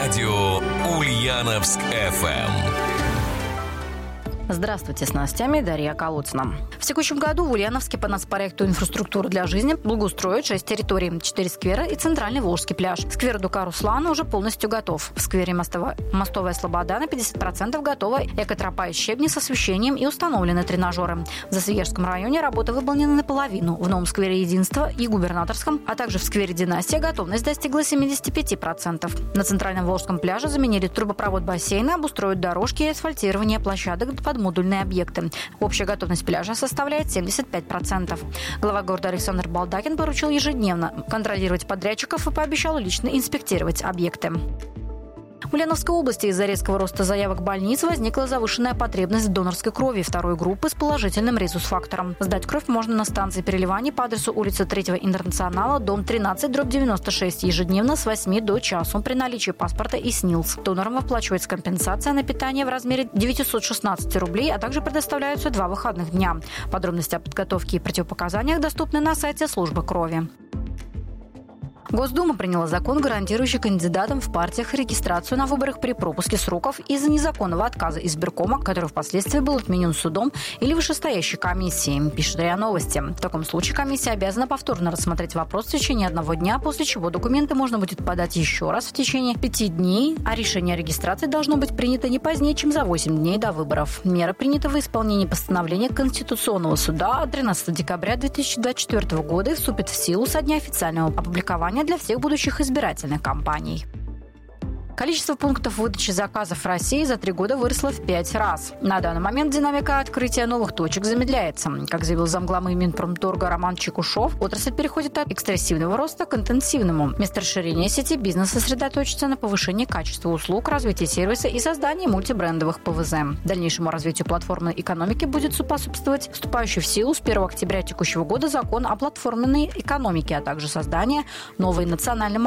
Радио Ульяновск FM. Здравствуйте, с новостями Дарья Колодцина. В текущем году в Ульяновске по нацпроекту «Инфраструктура для жизни» благоустроят 6 территорий, 4 сквера и центральный Волжский пляж. Сквер Дука Руслана уже полностью готов. В сквере Мостовая Слобода на 50% готова экотропа из щебня с освещением и установлены тренажеры. В Засвияжском районе работа выполнена наполовину. В новом сквере Единства и Губернаторском, а также в сквере Династия готовность достигла 75%. На центральном Волжском пляже заменили трубопровод бассейна, обустроят дорожки и асфальтирование площадок под модульные объекты. Общая готовность пляжа составляет 75%. Глава города Александр Балдакин поручил ежедневно контролировать подрядчиков и пообещал лично инспектировать объекты. В Ульяновской области из-за резкого роста заявок больниц возникла завышенная потребность в донорской крови второй группы с положительным резус-фактором. Сдать кровь можно на станции переливания по адресу улица 3-го Интернационала, дом 13/96, ежедневно с 8 до часу при наличии паспорта и СНИЛС. Донорам выплачивается компенсация на питание в размере 916 рублей, а также предоставляются 2 выходных дня. Подробности о подготовке и противопоказаниях доступны на сайте службы крови. Госдума приняла закон, гарантирующий кандидатам в партиях регистрацию на выборах при пропуске сроков из-за незаконного отказа избиркома, который впоследствии был отменен судом или вышестоящей комиссией, пишет РИА Новости. В таком случае комиссия обязана повторно рассмотреть вопрос в течение 1 дня, после чего документы можно будет подать еще раз в течение 5 дней, а решение о регистрации должно быть принято не позднее, чем за 8 дней до выборов. Мера принята в исполнении постановления Конституционного суда от 13 декабря 2024 года и вступит в силу со дня официального опубликования для всех будущих избирательных кампаний. Количество пунктов выдачи заказов в России за 3 года выросло в 5 раз. На данный момент динамика открытия новых точек замедляется. Как заявил замглавы Минпромторга Роман Чекушев, отрасль переходит от экстенсивного роста к интенсивному. Вместо расширения сети бизнес сосредоточится на повышении качества услуг, развитии сервиса и создании мультибрендовых ПВЗ. Дальнейшему развитию платформенной экономики будет способствовать вступающий в силу с 1 октября текущего года закон о платформенной экономике, а также создание новой национальной